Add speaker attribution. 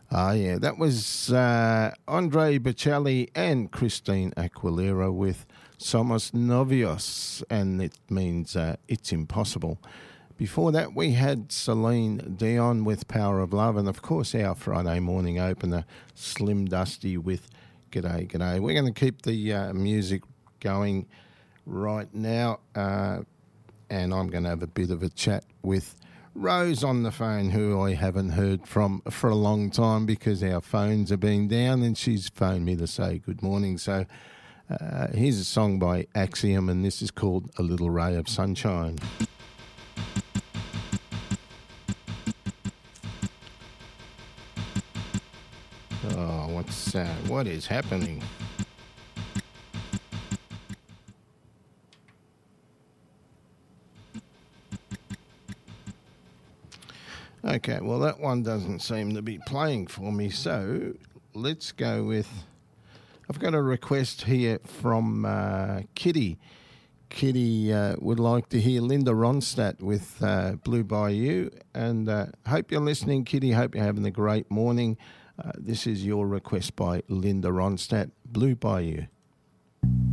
Speaker 1: Ah, yeah, that was Andre Bocelli and Christine Aguilera with Somos Novios, and it means it's impossible. Before that, we had Celine Dion with Power of Love, and of course, our Friday morning opener, Slim Dusty with G'day, G'day. We're going to keep the music going right now, and I'm going to have a bit of a chat with Rose on the phone, who I haven't heard from for a long time because our phones have been down, and she's phoned me to say good morning. So here's a song by Axiom, and this is called A Little Ray of Sunshine. Oh, what is happening? Okay, well, that one doesn't seem to be playing for me, so let's go with... I've got a request here from Kitty. Kitty would like to hear Linda Ronstadt with Blue Bayou, and hope you're listening, Kitty. Hope you're having a great morning. This is your request by Linda Ronstadt, Blue Bayou.